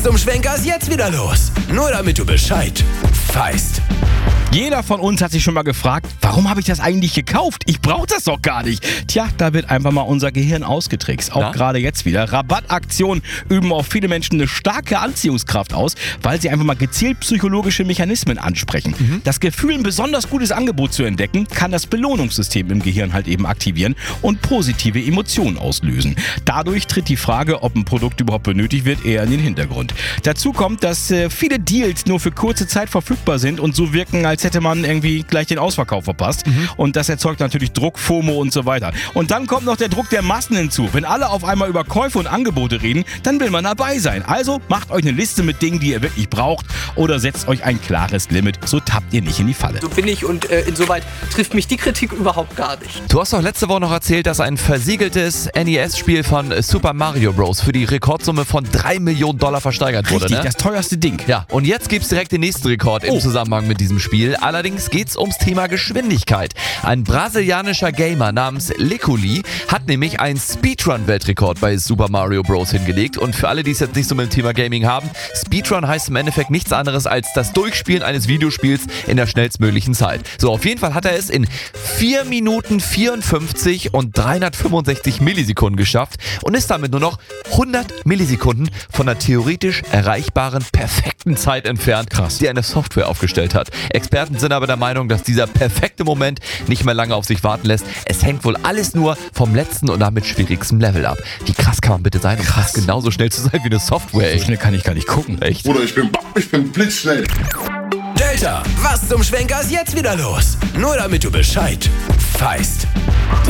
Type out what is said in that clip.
Zum Schwenker ist jetzt wieder los. Nur damit du Bescheid weißt. Jeder von uns hat sich schon mal gefragt, warum habe ich das eigentlich gekauft? Ich brauche das doch gar nicht. Tja, da wird einfach mal unser Gehirn ausgetrickst. Auch gerade jetzt wieder. Rabattaktionen üben auf viele Menschen eine starke Anziehungskraft aus, weil sie einfach mal gezielt psychologische Mechanismen ansprechen. Das Gefühl, ein besonders gutes Angebot zu entdecken, kann das Belohnungssystem im Gehirn halt eben aktivieren und positive Emotionen auslösen. Dadurch tritt die Frage, ob ein Produkt überhaupt benötigt wird, eher in den Hintergrund. Dazu kommt, dass viele Deals nur für kurze Zeit verfügbar sind und so wirken, als hätte man irgendwie gleich den Ausverkauf verpasst. Und das erzeugt natürlich Druck, FOMO und so weiter. Und dann kommt noch der Druck der Massen hinzu. Wenn alle auf einmal über Käufe und Angebote reden, dann will man dabei sein. Also macht euch eine Liste mit Dingen, die ihr wirklich braucht, oder setzt euch ein klares Limit. So tappt ihr nicht in die Falle. So bin ich und insoweit trifft mich die Kritik überhaupt gar nicht. Du hast doch letzte Woche noch erzählt, dass ein versiegeltes NES-Spiel von Super Mario Bros. Für die Rekordsumme von $3 Millionen versteigert wurde. Richtig, ne? das teuerste Ding. Ja, und jetzt gibt's direkt den nächsten Rekord im Zusammenhang mit diesem Spiel. Allerdings geht's ums Thema Geschwindigkeit. Ein brasilianischer Gamer namens Lekuli hat nämlich einen Speedrun-Weltrekord bei Super Mario Bros. Hingelegt. Und für alle, die es jetzt nicht so mit dem Thema Gaming haben, Speedrun heißt im Endeffekt nichts anderes als das Durchspielen eines Videospiels in der schnellstmöglichen Zeit. So, auf jeden Fall hat er es in 4 Minuten 54 und 365 Millisekunden geschafft und ist damit nur noch 100 Millisekunden von der theoretisch erreichbaren perfekten Zeit entfernt, die eine Software aufgestellt hat. Experten sind aber der Meinung, dass dieser perfekte Moment nicht mehr lange auf sich warten lässt. Es hängt wohl alles nur vom letzten und damit schwierigsten Level ab. Wie krass kann man bitte sein, um fast genauso schnell zu sein wie eine Software? So schnell kann ich gar nicht gucken. Echt? Bruder, ich bin blitzschnell. Delta, was zum Schwenker ist jetzt wieder los? Nur damit du Bescheid weißt.